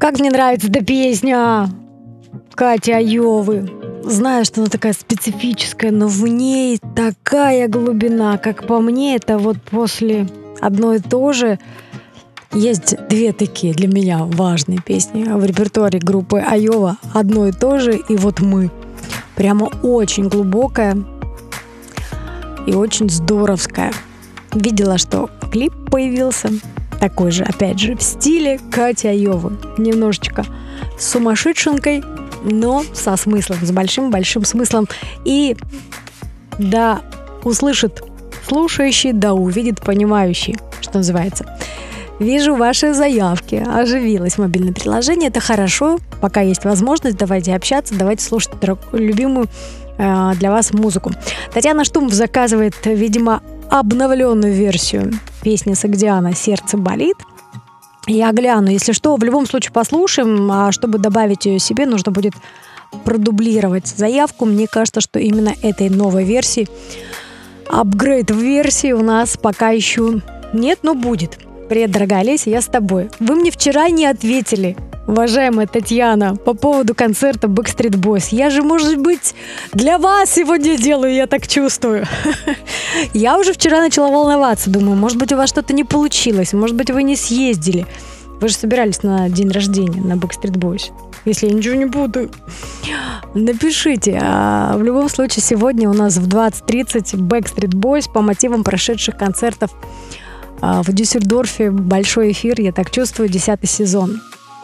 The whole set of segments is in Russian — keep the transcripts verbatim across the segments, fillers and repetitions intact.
Как мне нравится эта песня Кати Айовы. Знаю, что она такая специфическая, но в ней такая глубина. Как по мне, это вот после одно и то же. Есть две такие для меня важные песни в репертуаре группы Айова. Одно и то же, и вот мы. Прямо очень глубокая и очень здоровская. Видела, что клип появился такой же, опять же, в стиле Кати Айовы. Немножечко с сумасшедшенкой, но со смыслом, с большим-большим смыслом. И да, услышит слушающий, да увидит понимающий, что называется. Вижу ваши заявки. Оживилось мобильное приложение. Это хорошо. Пока есть возможность, давайте общаться, давайте слушать любимую э, для вас музыку. Татьяна Штумф заказывает, видимо, обновленную версию песни Согдиана «Сердце болит». Я гляну. Если что, в любом случае послушаем. А чтобы добавить ее себе, нужно будет продублировать заявку. Мне кажется, что именно этой новой версии, апгрейд в версии у нас пока еще нет, но будет. Привет, дорогая Олеся, я с тобой. Вы мне вчера не ответили, уважаемая Татьяна, по поводу концерта Backstreet Boys. Я же, может быть, для вас сегодня делаю, я так чувствую. Я уже вчера начала волноваться, думаю, может быть, у вас что-то не получилось, может быть, вы не съездили. Вы же собирались на день рождения, на Backstreet Boys. Если я ничего не буду, напишите. А в любом случае, сегодня у нас в двадцать тридцать Backstreet Boys по мотивам прошедших концертов в Дюссельдорфе. Большой эфир, я так чувствую, десятый сезон.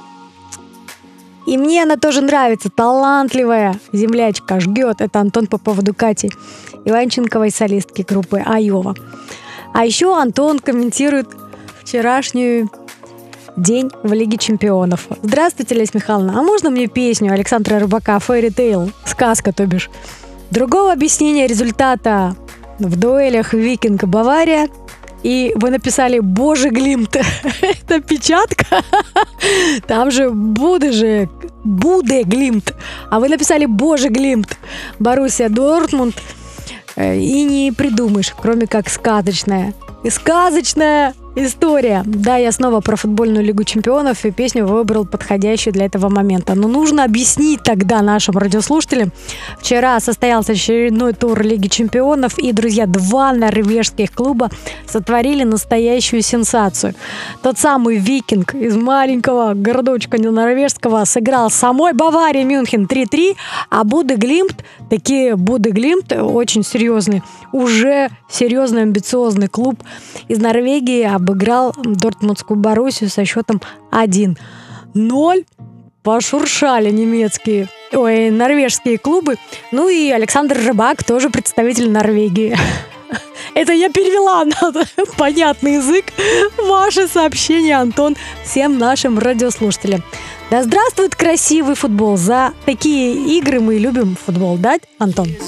И мне она тоже нравится, талантливая землячка, жгет. Это Антон по поводу Кати Иванченковой, солистки группы Айова. А еще Антон комментирует вчерашний день в Лиге чемпионов. Здравствуйте, Леся Михайловна, а можно мне песню Александра Рыбака «Fairy Tale», сказка, то бишь? Другого объяснения результата в дуэлях Викинг и Бавария. И вы написали «Боже, Глимт». Это печатка. Там же Буде же, Буде Глимт. А вы написали «Боже, Глимт». Боруссия Дортмунд. И не придумаешь, кроме как сказочная. И сказочная история. Да, я снова про футбольную Лигу чемпионов и песню выбрал подходящую для этого момента. Но нужно объяснить тогда нашим радиослушателям. Вчера состоялся очередной тур Лиги чемпионов, и, друзья, два норвежских клуба сотворили настоящую сенсацию. Тот самый Викинг из маленького городочка норвежского сыграл с самой Баварии Мюнхен три-три, а Буде Глимт, такие Буде Глимт, очень серьезный, уже серьезный амбициозный клуб из Норвегии, обыграл Дортмундскую Боруссию со счетом один ноль. Пошуршали немецкие, ой, норвежские клубы. Ну и Александр Рыбак, тоже представитель Норвегии. Это я перевела на понятный язык ваше сообщение, Антон, всем нашим радиослушателям. Да здравствует красивый футбол. За такие игры мы любим футбол, да, Антон?